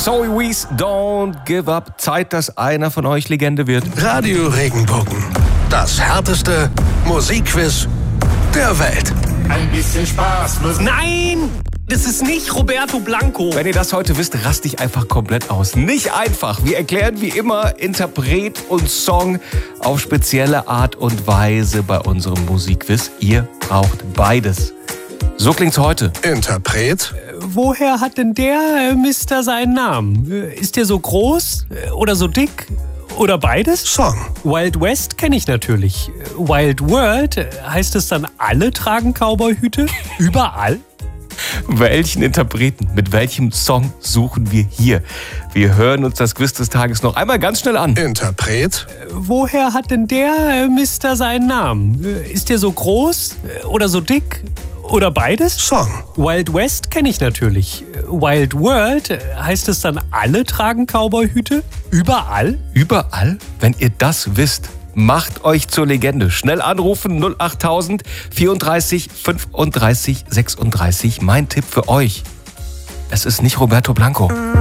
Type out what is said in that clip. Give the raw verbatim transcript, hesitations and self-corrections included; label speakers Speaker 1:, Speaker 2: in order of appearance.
Speaker 1: Zoe Wees, Don't Give Up. Zeit, dass einer von euch Legende wird.
Speaker 2: Radio Regenbogen. Das härteste Musikquiz der Welt.
Speaker 3: Ein bisschen Spaß muss...
Speaker 4: Nein! Das ist nicht Roberto Blanco.
Speaker 1: Wenn ihr das heute wisst, rast ich einfach komplett aus. Nicht einfach. Wir erklären wie immer Interpret und Song auf spezielle Art und Weise bei unserem Musikquiz. Ihr braucht beides. So klingt's heute.
Speaker 2: Interpret.
Speaker 4: Woher hat denn der äh, Mister seinen Namen? Ist der so groß äh, oder so dick? Oder beides?
Speaker 2: Song.
Speaker 4: Wild West kenne ich natürlich. Wild World, äh, heißt es dann, alle tragen Cowboyhüte? Überall?
Speaker 1: Welchen Interpreten, mit welchem Song suchen wir hier? Wir hören uns das Quiz des Tages noch einmal ganz schnell an.
Speaker 2: Interpret.
Speaker 4: Woher hat denn der äh, Mister seinen Namen? Ist der so groß äh, oder so dick? Oder beides?
Speaker 2: Song.
Speaker 4: Wild West kenne ich natürlich. Wild World, äh, heißt es dann, alle tragen Cowboyhüte? Überall?
Speaker 1: Überall? Wenn ihr das wisst, macht euch zur Legende. Schnell anrufen, null achttausend vierunddreißig fünfunddreißig sechsunddreißig. Mein Tipp für euch: Es ist nicht Roberto Blanco.